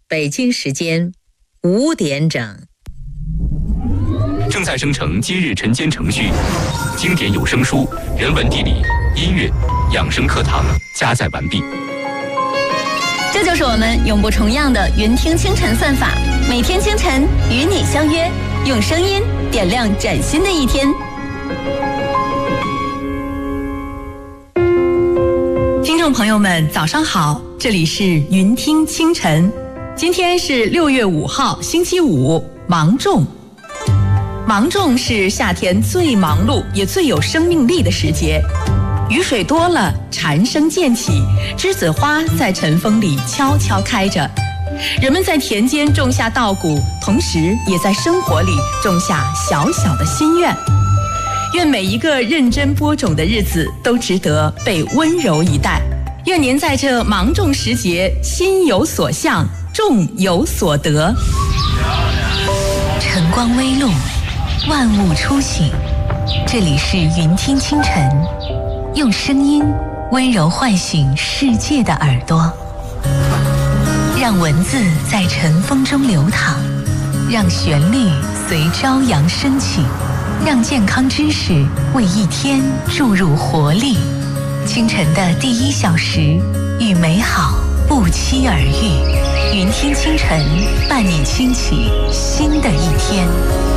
北京时间5点整。 正在生成今日晨间程序，经典有声书、人文地理、音乐、养生课堂加载完毕。 这就是我们永不重样的云听清晨算法，每天清晨与你相约，用声音点亮崭新的一天。 听众朋友们，早上好，这里是云听清晨。今天是6月5号，星期五，芒种。芒种是夏天最忙碌也最有生命力的时节，雨水多了，蝉声渐起，栀子花在晨风里悄悄开着。人们在田间种下稻谷，同时也在生活里种下小小的心愿。愿每一个认真播种的日子都值得被温柔以待。愿您在这芒种时节心有所向，种有所得。 晨光微露，万物初醒，这里是云听清晨，用声音温柔唤醒世界的耳朵，让文字在晨风中流淌，让旋律随朝阳升起，让健康知识为一天注入活力。清晨的第1小时，与美好不期而遇。云听清晨，伴你轻启新的一天。